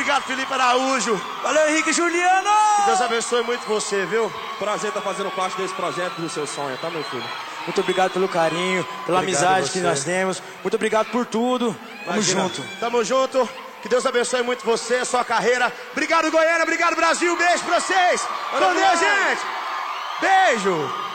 Obrigado, Felipe Araújo. Valeu, Henrique Juliano. Que Deus abençoe muito você, viu? Prazer estar fazendo parte desse projeto do seu sonho, tá, meu filho? Muito obrigado pelo carinho, pela amizade que nós temos. Muito obrigado por tudo. Tamo junto. Tamo junto. Que Deus abençoe muito você, a sua carreira. Obrigado, Goiânia. Obrigado, Brasil. Beijo pra vocês. Com Deus, gente. Beijo.